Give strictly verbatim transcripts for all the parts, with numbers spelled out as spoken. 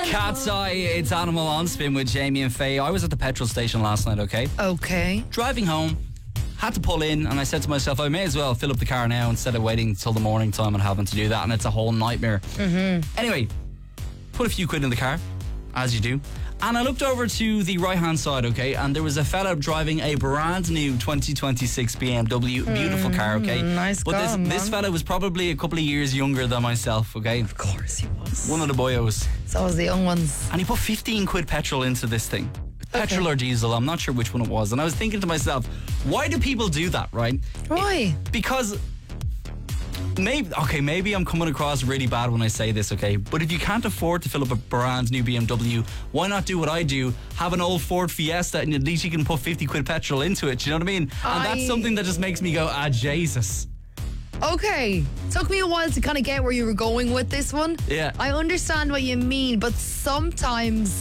Cat's Eye, it's Animal on Spin with Jamie and Faye. I was at the petrol station last night, okay? Okay. Driving home, had to pull in, and I said to myself, I may as well fill up the car now instead of waiting till the morning time and having to do that, and it's a whole nightmare. Mm-hmm. Anyway, put a few quid in the car, as you do. And I looked over to the right-hand side, okay, and there was a fella driving a brand new twenty twenty-six B M W. Beautiful car, okay? Nice But this, car, man. this fella was probably a couple of years younger than myself, okay? Of course he was. One of the boyos. It's always the young ones. And he put fifteen quid petrol into this thing. Petrol Okay. or diesel, I'm not sure which one it was. And I was thinking to myself, why do people do that, right? Why? Because maybe, okay, maybe I'm coming across really bad when I say this, okay? But if you can't afford to fill up a brand new B M W, why not do what I do? Have an old Ford Fiesta and at least you can put fifty quid petrol into it. Do you know what I mean? And I- that's something that just makes me go, ah, Jesus. Okay. Took me a while to kind of get where you were going with this one. Yeah. I understand what you mean, but sometimes.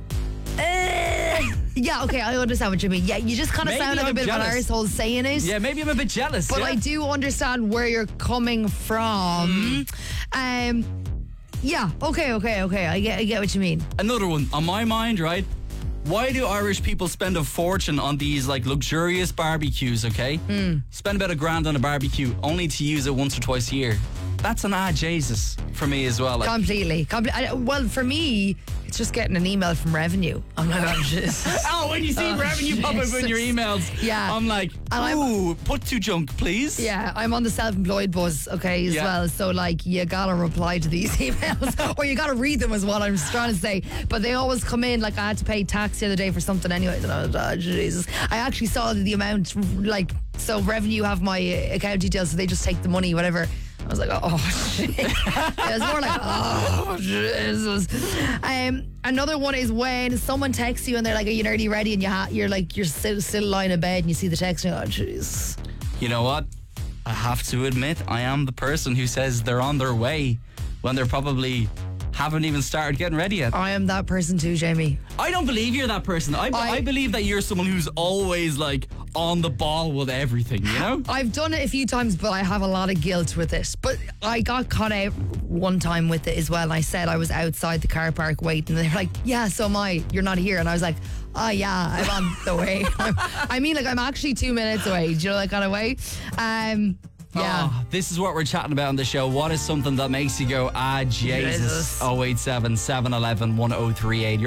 Uh, yeah, okay, I understand what you mean. Yeah, you just kind of Maybe sound like I'm a bit jealous. of an arsehole saying it. Yeah, maybe I'm a bit jealous. But yeah. I do understand where you're coming from. Um, yeah, okay, okay, okay. I get, I get what you mean. Another one on my mind, right? Why do Irish people spend a fortune on these like luxurious barbecues, okay? Mm. Spend about a grand on a barbecue only to use it once or twice a year. That's an ah Jesus for me as well. Like, Completely. Comple- I- well, for me, it's just getting an email from revenue. I'm like, oh, Jesus. oh, when you see Oh, revenue pop up in your Jesus. emails, Yeah. I'm like, And I'm- ooh, put to junk, please. Yeah, I'm on the self-employed bus, okay, as Yeah. well. So, like, you gotta reply to these emails, or you gotta read them, is what I'm trying to say. But they always come in. Like, I had to pay tax the other day for something anyway. And I was, oh, Jesus. I actually saw the amount, like, so revenue have my uh, account details, so they just take the money, whatever. I was like, oh, shit. It was more like, oh, Jesus. Um, another one is when someone texts you and they're like, are you nearly ready? And you ha- you're like, you're still, still lying in bed and you see the text and you're like, oh, jeez. You know what? I have to admit, I am the person who says they're on their way when they're probably haven't even started getting ready yet. I am that person too, Jamie. I don't believe you're that person. I, I, I- believe that you're someone who's always like on the ball with everything, you know? I've done it a few times, but I have a lot of guilt with it. But I got caught out one time with it as well. I said I was outside the car park waiting, and they're like, yeah, so am I. You're not here. And I was like, oh, yeah, I'm on the way. I mean, like, I'm actually two minutes away. Do you know that kind of way? Um, yeah. Oh, this is what we're chatting about on the show. What is something that makes you go, ah, Jesus? Jesus. oh eight seven, seven one one, one oh three eight.